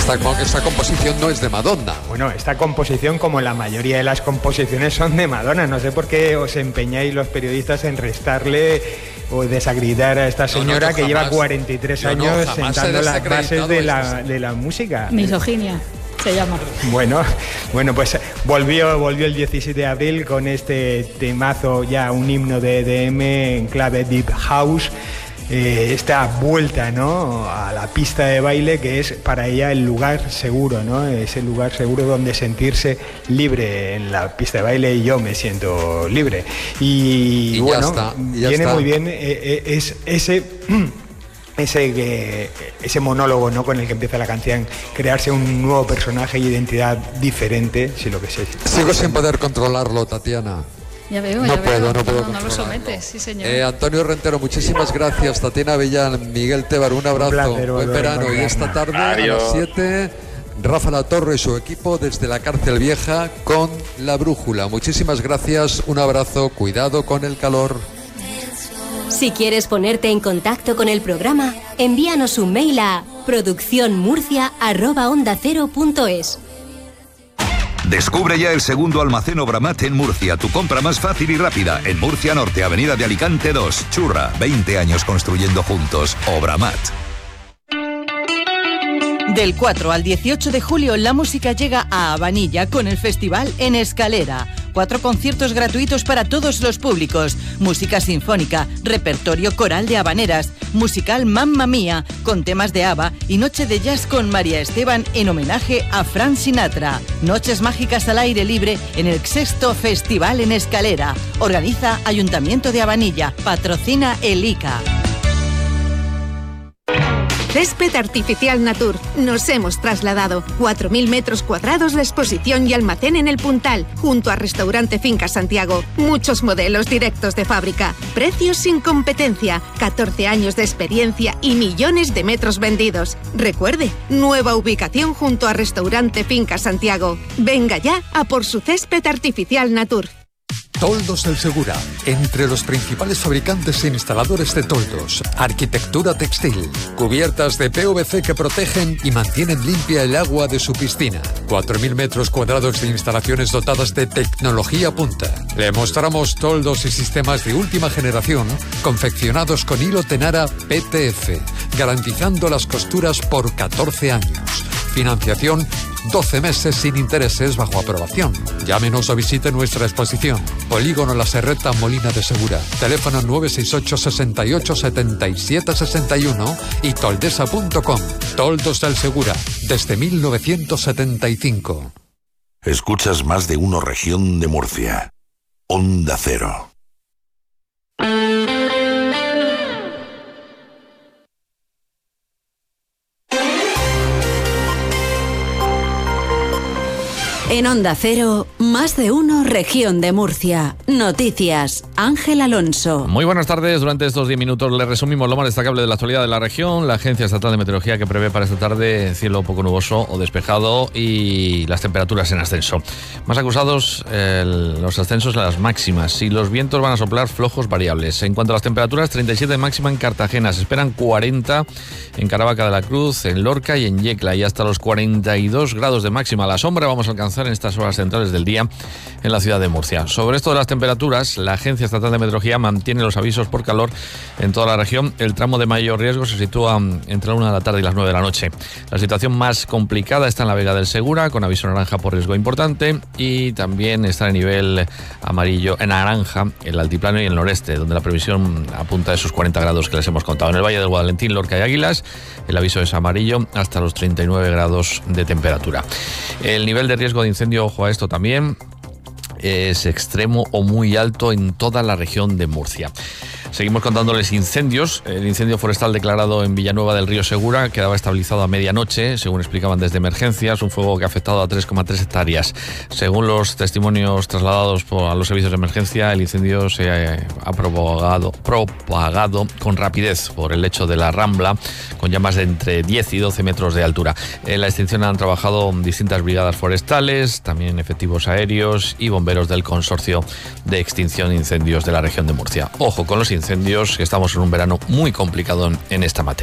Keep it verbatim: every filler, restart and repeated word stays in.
Esta, esta composición no es de Madonna. Bueno, esta composición, como la mayoría de las composiciones, son de Madonna. No sé por qué os empeñáis los periodistas en restarle o desacreditar a esta señora no, no, que jamás, lleva cuarenta y tres años no, sentando las bases de la, de la música. Misoginia se llama. Bueno, bueno, pues volvió, volvió el diecisiete de abril con este temazo, ya un himno de E D M en clave Deep House. Eh, esta vuelta, ¿no?, a la pista de baile, que es para ella el lugar seguro, ¿no? Es el lugar seguro donde sentirse libre en la pista de baile, y yo me siento libre. Y, y bueno, ya está, ya viene está. Muy bien eh, es ese ese que ese monólogo, ¿no?, con el que empieza la canción, crearse un nuevo personaje y identidad diferente, si lo que sé. Sigo sin poder controlarlo, Tatiana. Ya veo, no ya puedo, veo. No, puedo no, no lo sometes, sí señor. Eh, Antonio Rentero, muchísimas gracias. Tatiana Avellán, Miguel Tebar, un abrazo. Un placer, buen verano. Y esta tarde Adiós. A las siete, Rafa Latorre y su equipo desde la Cárcel Vieja con La Brújula. Muchísimas gracias, un abrazo, cuidado con el calor. Si quieres ponerte en contacto con el programa, envíanos un mail a producciónmurcia arroba onda cero punto es. Descubre ya el segundo almacén Obramat en Murcia, tu compra más fácil y rápida. En Murcia Norte, Avenida de Alicante dos. Churra, veinte años construyendo juntos. Obramat. Del cuatro al dieciocho de julio, la música llega a Habanilla con el festival En Escalera. Cuatro conciertos gratuitos para todos los públicos. Música sinfónica, repertorio coral de habaneras, musical Mamma Mía con temas de ABBA y noche de jazz con María Esteban en homenaje a Frank Sinatra. Noches mágicas al aire libre en el sexto Festival En Escalera. Organiza Ayuntamiento de Habanilla. Patrocina el I C A. Césped Artificial Natur. Nos hemos trasladado. cuatro mil metros cuadrados de exposición y almacén en el Puntal, junto a Restaurante Finca Santiago. Muchos modelos directos de fábrica. Precios sin competencia. catorce años de experiencia y millones de metros vendidos. Recuerde, nueva ubicación junto a Restaurante Finca Santiago. Venga ya a por su Césped Artificial Natur. Toldos El Segura, entre los principales fabricantes e instaladores de toldos, arquitectura textil, cubiertas de P V C que protegen y mantienen limpia el agua de su piscina. cuatro mil metros cuadrados de instalaciones dotadas de tecnología punta. Le mostramos toldos y sistemas de última generación, confeccionados con hilo Tenara P T F, garantizando las costuras por catorce años. Financiación doce meses sin intereses bajo aprobación. Llámenos o visite nuestra exposición. Polígono La Serreta, Molina de Segura. Teléfono nueve seis ocho, sesenta y ocho, setenta y siete sesenta y uno y toldesa punto com. Toldos del Segura, desde mil novecientos setenta y cinco. Escuchas Más de Uno Región de Murcia. Onda Cero. En Onda Cero, Más de Uno Región de Murcia. Noticias, Ángel Alonso. Muy buenas tardes. Durante estos diez minutos le resumimos lo más destacable de la actualidad de la región. La Agencia Estatal de Meteorología que prevé para esta tarde cielo poco nuboso o despejado y las temperaturas en ascenso. Más acusados el, los ascensos a las máximas y los vientos van a soplar flojos variables. En cuanto a las temperaturas, treinta y siete de máxima en Cartagena. Se esperan cuarenta en Caravaca de la Cruz, en Lorca y en Yecla, y hasta los cuarenta y dos grados de máxima a la sombra vamos a alcanzar en estas horas centrales del día en la ciudad de Murcia. Sobre esto de las temperaturas, la Agencia Estatal de Meteorología mantiene los avisos por calor en toda la región. El tramo de mayor riesgo se sitúa entre la una de la tarde y las nueve de la noche. La situación más complicada está en la Vega del Segura, con aviso naranja por riesgo importante, y también está en nivel amarillo, en naranja, el altiplano y el noreste, donde la previsión apunta a esos cuarenta grados que les hemos contado. En el Valle del Guadalentín, Lorca y Águilas, el aviso es amarillo hasta los treinta y nueve grados de temperatura. El nivel de riesgo de incendio, ojo a esto también, es extremo o muy alto en toda la región de Murcia. Seguimos contándoles incendios. El incendio forestal declarado en Villanueva del Río Segura quedaba estabilizado a medianoche, según explicaban desde emergencias, un fuego que ha afectado a tres coma tres hectáreas. Según los testimonios trasladados por, a los servicios de emergencia, el incendio se ha, ha propagado, propagado con rapidez por el lecho de la Rambla, con llamas de entre diez y doce metros de altura. En la extinción han trabajado distintas brigadas forestales, también efectivos aéreos y bomberos del Consorcio de Extinción de Incendios de la región de Murcia. Ojo con los incendios, que estamos en un verano muy complicado en, en esta materia.